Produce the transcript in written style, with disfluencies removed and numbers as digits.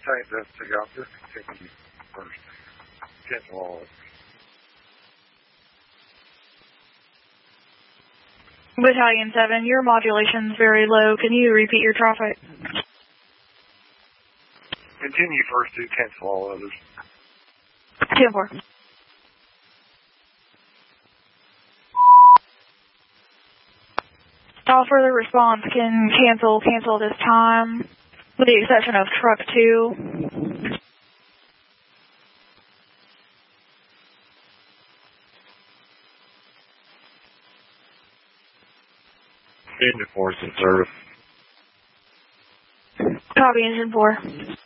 change that to y'all. Just continue first. Cancel all of it. Battalion 7, your modulation's very low. Can you repeat your traffic? Continue first to cancel all others. 10-4. All further response can cancel this time, with the exception of truck 2. Engine 4's in service. Copy, Engine 4.